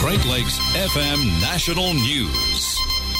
Great Lakes FM National News.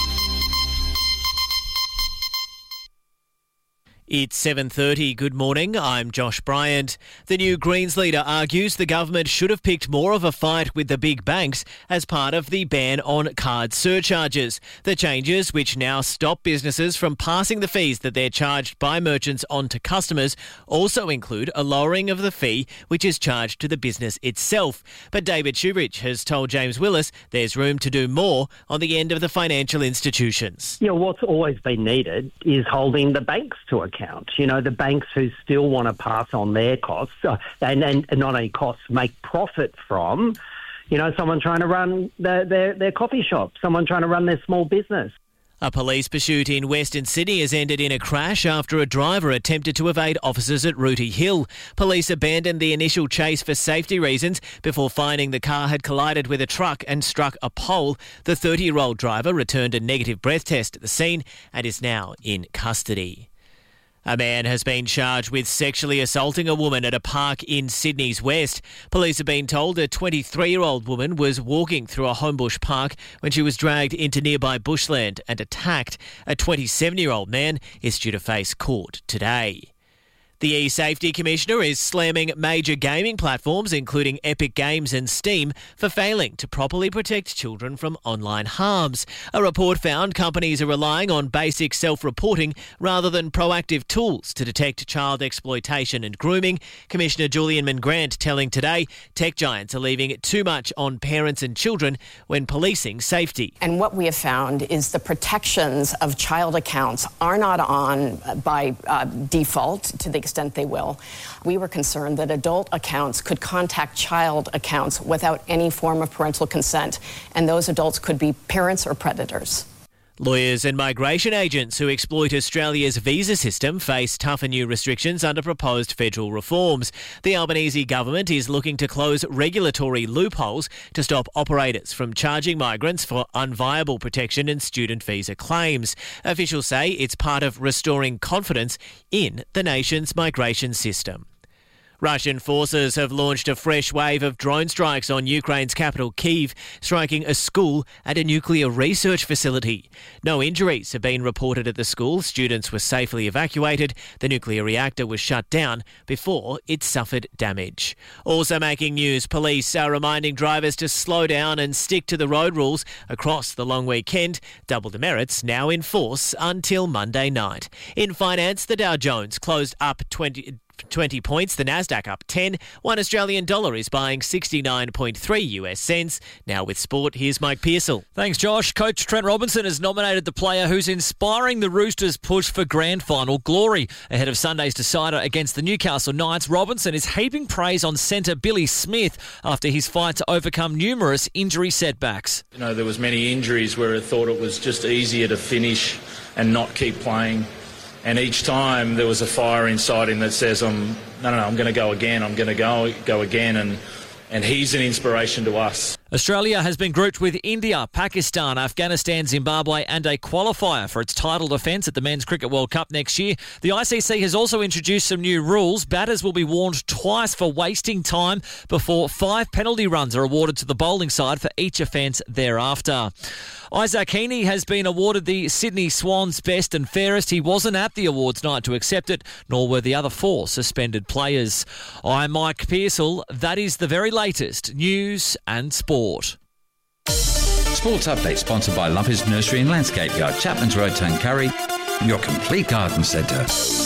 It's 7:30. Good morning. I'm Josh Bryant. The new Greens leader argues the government should have picked more of a fight with the big banks as part of the ban on card surcharges. The changes, which now stop businesses from passing the fees that they're charged by merchants on to customers, also include a lowering of the fee which is charged to the business itself. But David Shoebridge has told James Willis there's room to do more on the end of the financial institutions. Yeah, what's always been needed is holding the banks to account. You know, the banks who still want to pass on their costs and not only costs, make profit from, you know, someone trying to run their coffee shop, someone trying to run their small business. A police pursuit in Western Sydney has ended in a crash after a driver attempted to evade officers at Rooty Hill. Police abandoned the initial chase for safety reasons before finding the car had collided with a truck and struck a pole. The 30-year-old driver returned a negative breath test at the scene and is now in custody. A man has been charged with sexually assaulting a woman at a park in Sydney's West. Police have been told a 23-year-old woman was walking through a Homebush park when she was dragged into nearby bushland and attacked. A 27-year-old man is due to face court today. The E-Safety Commissioner is slamming major gaming platforms, including Epic Games and Steam, for failing to properly protect children from online harms. A report found companies are relying on basic self-reporting rather than proactive tools to detect child exploitation and grooming. Commissioner Julian Mangrant telling Today tech giants are leaving too much on parents and children when policing safety. And what we have found is the protections of child accounts are not on by default to the extent they will. We were concerned that adult accounts could contact child accounts without any form of parental consent, and those adults could be parents or predators. Lawyers and migration agents who exploit Australia's visa system face tougher new restrictions under proposed federal reforms. The Albanese government is looking to close regulatory loopholes to stop operators from charging migrants for unviable protection and student visa claims. Officials say it's part of restoring confidence in the nation's migration system. Russian forces have launched a fresh wave of drone strikes on Ukraine's capital, Kyiv, striking a school and a nuclear research facility. No injuries have been reported at the school. Students were safely evacuated. The nuclear reactor was shut down before it suffered damage. Also making news, police are reminding drivers to slow down and stick to the road rules across the long weekend. Double demerits now in force until Monday night. In finance, the Dow Jones closed up 20 points, the Nasdaq up 10. $1 Australian is buying 69.3 US cents. Now with sport, here's Mike Pearsall. Thanks, Josh. Coach Trent Robinson has nominated the player who's inspiring the Roosters' push for grand final glory. Ahead of Sunday's decider against the Newcastle Knights, Robinson is heaping praise on centre Billy Smith after his fight to overcome numerous injury setbacks. You know, there was many injuries where I thought it was just easier to finish and not keep playing. And each time there was a fire inside him that says, I'm going to go again, I'm going to go again. And he's an inspiration to us. Australia has been grouped with India, Pakistan, Afghanistan, Zimbabwe and a qualifier for its title defence at the Men's Cricket World Cup next year. The ICC has also introduced some new rules. Batters will be warned twice for wasting time before 5 penalty runs are awarded to the bowling side for each offence thereafter. Isaac Heaney has been awarded the Sydney Swans Best and Fairest. He wasn't at the awards night to accept it, nor were the other 4 suspended players. I'm Mike Pearsall. That is the very latest news and sport. Sports Update sponsored by Lumpers Nursery and Landscape Yard, Chapman's Road, Tuncurry, your complete garden centre.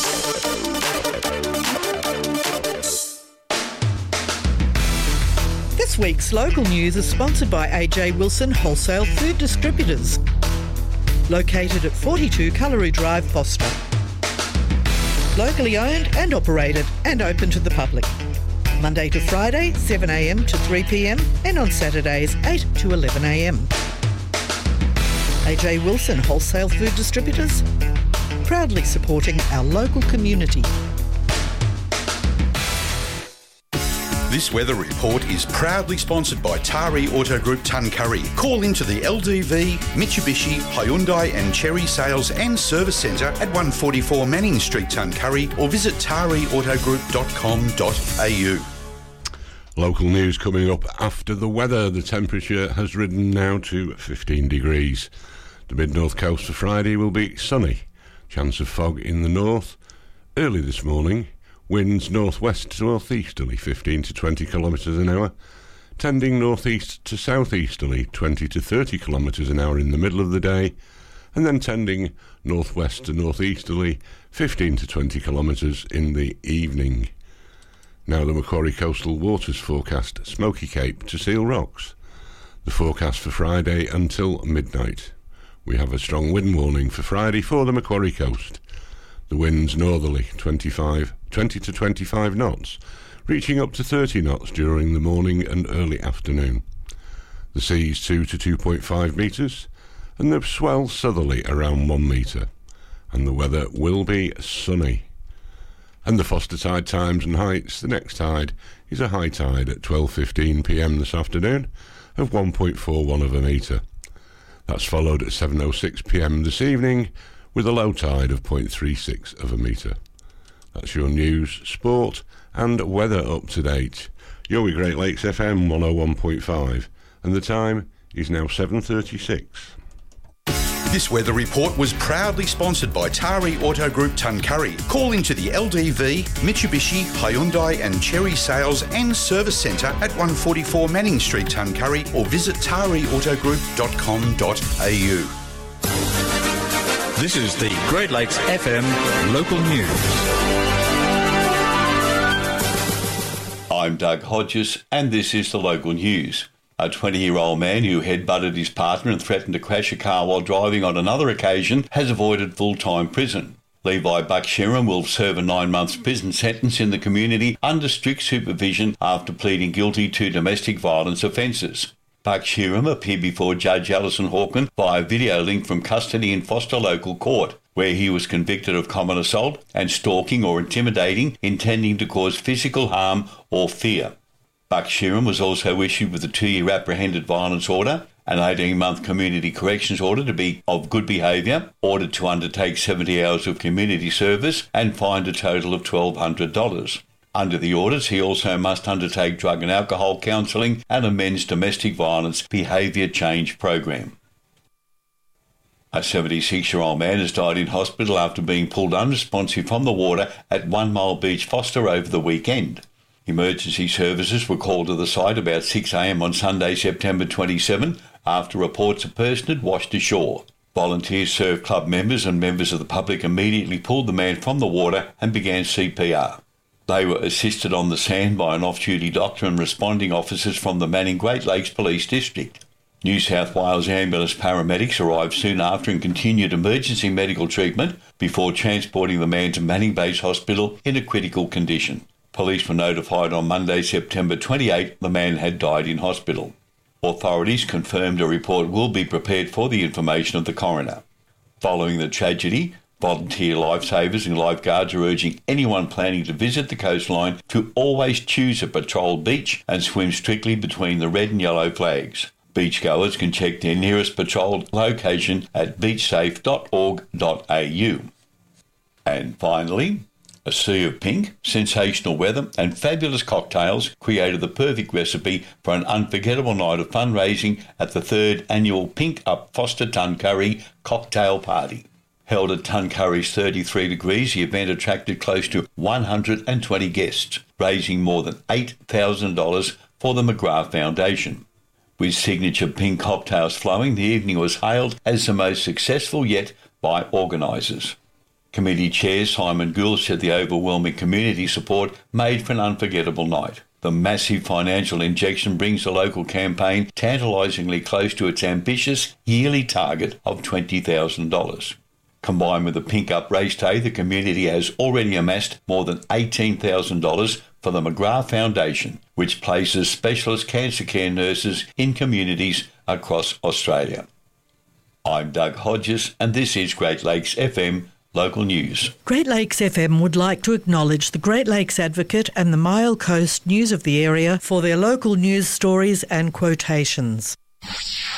This week's local news is sponsored by AJ Wilson Wholesale Food Distributors, located at 42 Cullery Drive, Foster. Locally owned and operated and open to the public. Monday to Friday, 7am to 3pm, and on Saturdays, 8 to 11am. AJ Wilson Wholesale Food Distributors, proudly supporting our local community. This weather report is proudly sponsored by Tari Auto Group Tuncurry. Call into the LDV, Mitsubishi, Hyundai and Chery Sales and Service Centre at 144 Manning Street, Tuncurry, or visit tariautogroup.com.au. Local news coming up after the weather. The temperature has risen now to 15 degrees. The mid-north coast for Friday will be sunny. Chance of fog in the north. Early this morning, winds northwest to northeasterly 15 to 20 kilometres an hour. Tending northeast to southeasterly 20 to 30 kilometres an hour in the middle of the day, and then tending northwest to northeasterly 15 to 20 kilometres in the evening. Now the Macquarie Coastal Waters forecast, Smoky Cape to Seal Rocks. The forecast for Friday until midnight. We have a strong wind warning for Friday for the Macquarie Coast. The winds northerly 20 to 25 knots, reaching up to 30 knots during the morning and early afternoon. The seas 2 to 2.5 metres, and the swell southerly around 1 metre. And the weather will be sunny. And the Foster tide times and heights, the next tide is a high tide at 12:15 p.m. this afternoon of 1.41 of a metre. That's followed at 7:06 p.m. this evening with a low tide of 0.36 of a metre. That's your news, sport and weather up to date. You're with Great Lakes FM 101.5 and the time is now 7:36. This weather report was proudly sponsored by Tari Auto Group Tuncurry. Call into the LDV, Mitsubishi, Hyundai and Cherry Sales and Service Centre at 144 Manning Street, Tuncurry, or visit tariautogroup.com.au. This is the Great Lakes FM local news. I'm Doug Hodges and this is the local news. A 20-year-old man who headbutted his partner and threatened to crash a car while driving on another occasion has avoided full-time prison. Levi Bucksheram will serve a 9-month prison sentence in the community under strict supervision after pleading guilty to domestic violence offences. Bucksheram appeared before Judge Alison Hawken via video link from custody in Foster Local Court, where he was convicted of common assault and stalking or intimidating, intending to cause physical harm or fear. Bucksheram was also issued with a 2-year apprehended violence order, an 18-month community corrections order to be of good behaviour, ordered to undertake 70 hours of community service and fined a total of $1,200. Under the orders, he also must undertake drug and alcohol counselling and a men's domestic violence behaviour change program. A 76-year-old man has died in hospital after being pulled unresponsive from the water at 1 Mile Beach, Foster over the weekend. Emergency services were called to the site about 6 a.m. on Sunday, September 27, after reports a person had washed ashore. Volunteers, surf club members and members of the public immediately pulled the man from the water and began CPR. They were assisted on the sand by an off-duty doctor and responding officers from the Manning Great Lakes Police District. New South Wales ambulance paramedics arrived soon after and continued emergency medical treatment before transporting the man to Manning Base Hospital in a critical condition. Police were notified on Monday, September 28, the man had died in hospital. Authorities confirmed a report will be prepared for the information of the coroner. Following the tragedy, volunteer lifesavers and lifeguards are urging anyone planning to visit the coastline to always choose a patrolled beach and swim strictly between the red and yellow flags. Beachgoers can check their nearest patrolled location at beachsafe.org.au. And finally, a sea of pink, sensational weather and fabulous cocktails created the perfect recipe for an unforgettable night of fundraising at the 3rd annual Pink Up Foster Tuncurry Cocktail Party. Held at Tuncurry's 33 degrees, the event attracted close to 120 guests, raising more than $8,000 for the McGrath Foundation. With signature pink cocktails flowing, the evening was hailed as the most successful yet by organisers. Committee Chair Simon Gould said the overwhelming community support made for an unforgettable night. The massive financial injection brings the local campaign tantalisingly close to its ambitious yearly target of $20,000. Combined with the Pink Up Race Day, the community has already amassed more than $18,000 for the McGrath Foundation, which places specialist cancer care nurses in communities across Australia. I'm Doug Hodges and this is Great Lakes FM Local News. Great Lakes FM would like to acknowledge the Great Lakes Advocate and the Mile Coast News of the area for their local news stories and quotations.